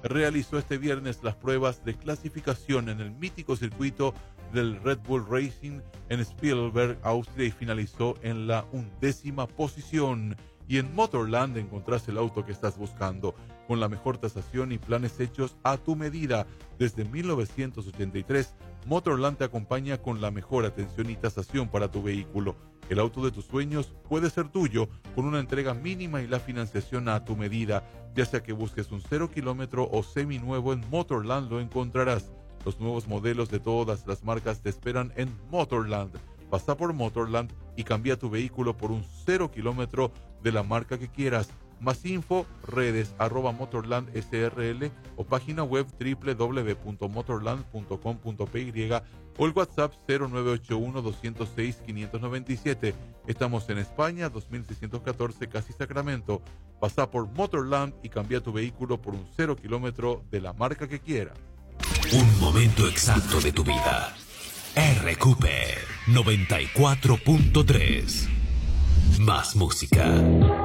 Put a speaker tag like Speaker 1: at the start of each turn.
Speaker 1: realizó este viernes las pruebas de clasificación en el mítico circuito del Red Bull Racing en Spielberg, Austria, y finalizó en la 11ª posición. Y en Motorland encontrás el auto que estás buscando, con la mejor tasación y planes hechos a tu medida. Desde 1983, Motorland te acompaña con la mejor atención y tasación para tu vehículo. El auto de tus sueños puede ser tuyo con una entrega mínima y la financiación a tu medida. Ya sea que busques un 0 kilómetro o seminuevo, en Motorland lo encontrarás. Los nuevos modelos de todas las marcas te esperan en Motorland. Pasa por Motorland y cambia tu vehículo por un 0 kilómetro de la marca que quieras. Más info, redes @MotorlandSRL o página web www.motorland.com.py o el WhatsApp 0981-206-597. Estamos en España, 2614 Casi Sacramento. Pasa por Motorland y cambia tu vehículo por un 0 kilómetro de la marca que quieras.
Speaker 2: Un momento exacto de tu vida. RQP 94.3. Más música.